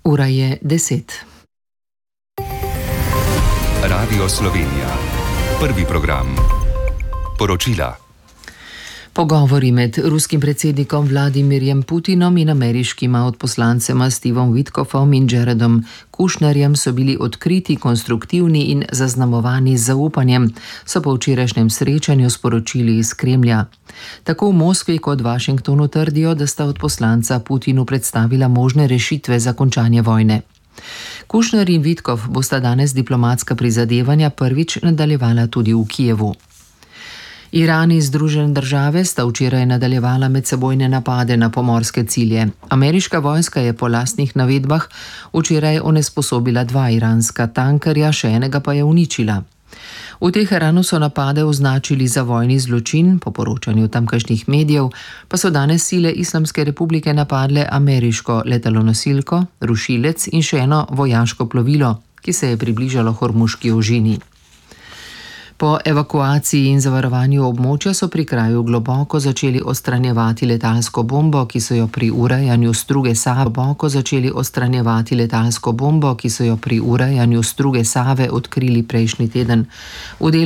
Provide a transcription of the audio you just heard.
Ura je 10. Radio Slovenija. Prvi program. Poročila. Pogovori med ruskim predsednikom Vladimirjem Putinom in ameriškima odposlancema Stevom Witkoffom in Jaredom Kushnerjem so bili odkriti, konstruktivni in zaznamovani z zaupanjem, so po včerajšnjem srečanju sporočili iz Kremlja. Tako v Moskvi kot Washingtonu trdijo, da sta odposlanca Putinu predstavila možne rešitve za končanje vojne. Kushner in Witkoff bosta danes diplomatska prizadevanja prvič nadaljevala tudi v Kijevu. Iran in Združene države sta včeraj nadaljevala medsebojne napade na pomorske cilje. Ameriška vojska je po lastnih navedbah včeraj onesposobila 2 iranska tankerja, še enega pa je uničila. V Teheranu so napade označili za vojni zločin, po poročanju tamkajšnjih medijev pa so danes sile Islamske republike napadle ameriško letalonosilko, rušilec in še eno vojaško plovilo, ki se je približalo Hormuški ožini. Po evakuaciji in zavarovanju območja so pri kraju globoko začeli odstranjevati letalsko bombo, ki so jo pri urejanju struge Save odkrili prejšnji teden. V delu